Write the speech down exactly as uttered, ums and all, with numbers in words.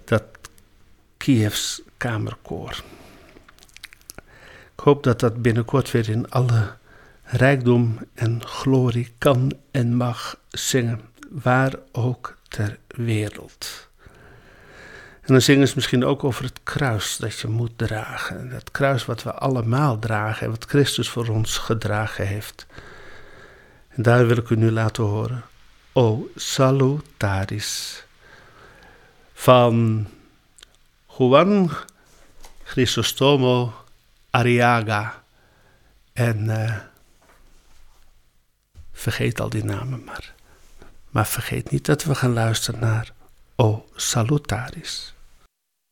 dat Kievs kamerkoor. Ik hoop dat dat binnenkort weer in alle rijkdom en glorie kan en mag zingen, waar ook ter wereld. En dan zingen ze misschien ook over het kruis dat je moet dragen. Het kruis wat we allemaal dragen en wat Christus voor ons gedragen heeft. En daar wil ik u nu laten horen. O salutaris. Van Juan Crisostomo Arriaga. En uh, vergeet al die namen maar. Maar vergeet niet dat we gaan luisteren naar O salutaris.